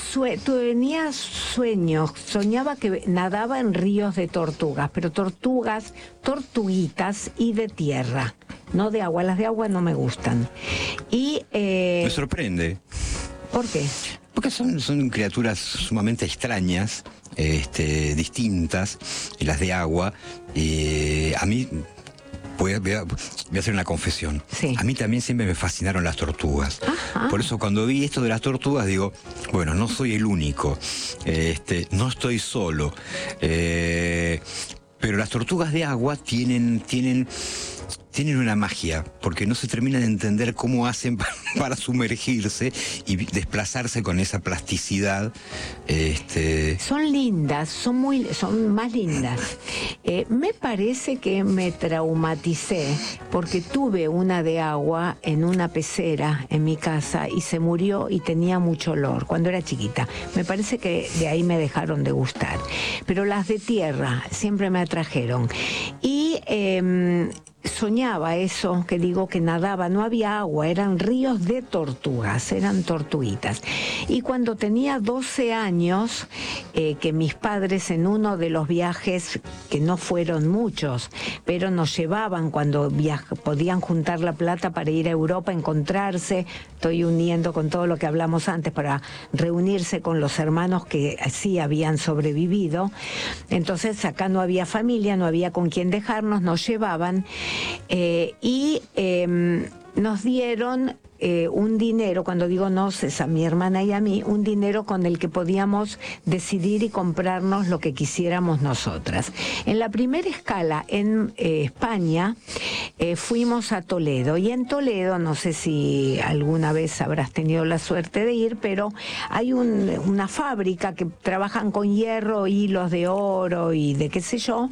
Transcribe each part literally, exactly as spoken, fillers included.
sue tenía sueños, soñaba que nadaba en ríos de tortugas, pero tortugas, tortuguitas y de tierra, no de agua. Las de agua no me gustan. Y eh, me sorprende. ¿Por qué? Porque son, son criaturas sumamente extrañas, este, distintas, y las de agua. Eh, a mí, voy a, voy, a, voy a hacer una confesión. Sí. A mí también siempre me fascinaron las tortugas. Ajá. Por eso cuando vi esto de las tortugas digo, bueno, no soy el único, este, no estoy solo. Eh, pero las tortugas de agua tienen... tienen Tienen una magia, porque no se termina de entender cómo hacen para, para sumergirse y desplazarse con esa plasticidad. Este... Son lindas, son muy, son más lindas. Eh, me parece que me traumaticé porque tuve una de agua en una pecera en mi casa y se murió y tenía mucho olor cuando era chiquita. Me parece que de ahí me dejaron de gustar. Pero las de tierra siempre me atrajeron. Y... Eh, soñaba eso, que digo que nadaba, no había agua, eran ríos de tortugas, eran tortuguitas. Y cuando tenía doce años, eh, que mis padres en uno de los viajes, que no fueron muchos, pero nos llevaban cuando podían juntar la plata para ir a Europa, encontrarse, estoy uniendo con todo lo que hablamos antes, para reunirse con los hermanos que sí habían sobrevivido. Entonces acá no había familia, no había con quién dejarnos, nos llevaban. Eh, y eh, nos dieron eh, un dinero, cuando digo nos, es a mi hermana y a mí, un dinero con el que podíamos decidir y comprarnos lo que quisiéramos nosotras. En la primera escala en eh, España eh, fuimos a Toledo, y en Toledo, no sé si alguna vez habrás tenido la suerte de ir, pero hay un, una fábrica que trabajan con hierro, hilos de oro y de qué sé yo,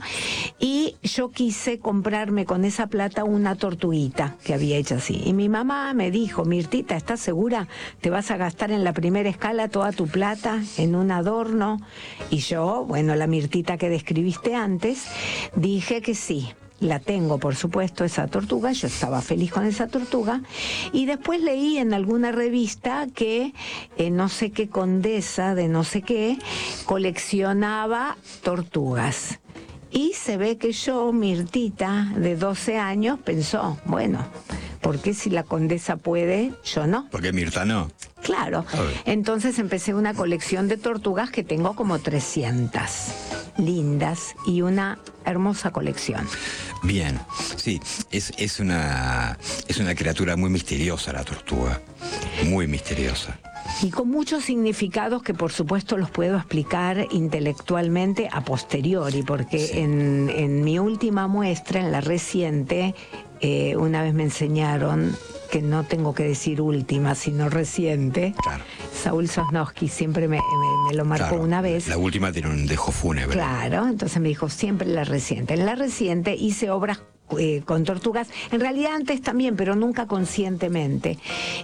y yo quise comprarme con esa plata una tortuguita que había hecho así. Y mi mamá me dijo, Mirtita, ¿estás segura? ¿Te vas a gastar en la primera escala toda tu plata en un adorno? Y yo, bueno, la Mirtita que describiste antes, dije que sí. La tengo, por supuesto, esa tortuga, yo estaba feliz con esa tortuga, y después leí en alguna revista que eh, no sé qué condesa de no sé qué coleccionaba tortugas. Y se ve que yo, Mirtita, de doce años, pensó, bueno, ¿por qué si la condesa puede, yo no? ¿Por qué Mirta no? Claro. Entonces empecé una colección de tortugas que tengo como trescientas lindas y una hermosa colección. Bien, sí, es, es, una, es una criatura muy misteriosa la tortuga, muy misteriosa. Y con muchos significados que por supuesto los puedo explicar intelectualmente a posteriori, porque sí. en, en mi última muestra, en la reciente, eh, una vez me enseñaron que no tengo que decir última, sino reciente. Claro. Saúl Sosnowski siempre me, me, me lo marcó claro, una vez. La última tiene un dejo fúnebre. Claro, entonces me dijo siempre la reciente. En la reciente hice obras Eh, con tortugas, en realidad antes también, pero nunca conscientemente.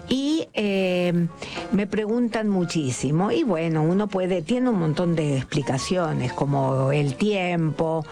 Y eh, me preguntan muchísimo, y bueno, uno puede, tiene un montón de explicaciones, como el tiempo,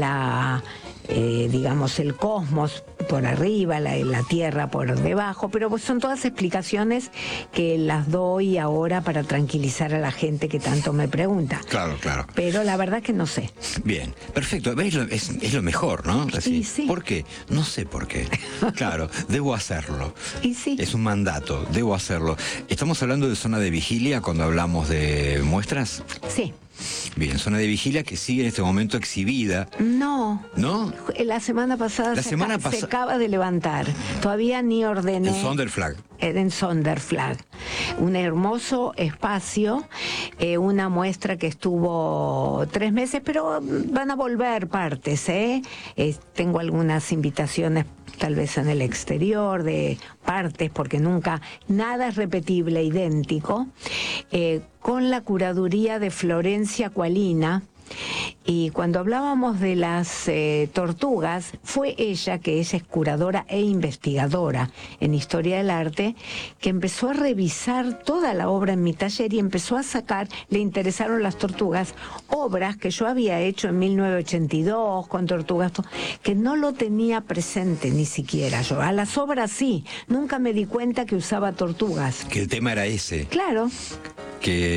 la eh, digamos el cosmos por arriba, la, la Tierra por debajo, pero pues son todas explicaciones que las doy ahora para tranquilizar a la gente que tanto me pregunta. Claro, claro. Pero la verdad que no sé. Bien, perfecto. Es lo, es, es lo mejor, ¿no? Así. Sí, sí. ¿Por qué? No sé por qué. Claro, debo hacerlo. Y sí. Es un mandato, debo hacerlo. ¿Estamos hablando de zona de vigilia cuando hablamos de muestras? Sí. Bien, zona de vigilia que sigue en este momento exhibida. No. ¿No? La semana pasada La se, semana acaba, pas se acaba de levantar. Todavía ni ordené. En Sonderflag. En Sonderflag. Un hermoso espacio, eh, una muestra que estuvo tres meses, pero van a volver partes, ¿eh? Eh, tengo algunas invitaciones tal vez en el exterior, de partes, porque nunca, nada es repetible, idéntico, eh, con la curaduría de Florencia Qualina. Y cuando hablábamos de las eh, tortugas, fue ella, que ella es curadora e investigadora en historia del arte, que empezó a revisar toda la obra en mi taller y empezó a sacar, le interesaron las tortugas, obras que yo había hecho en mil novecientos ochenta y dos con tortugas, que no lo tenía presente ni siquiera yo. A las obras sí, nunca me di cuenta que usaba tortugas. Que el tema era ese. Claro. Que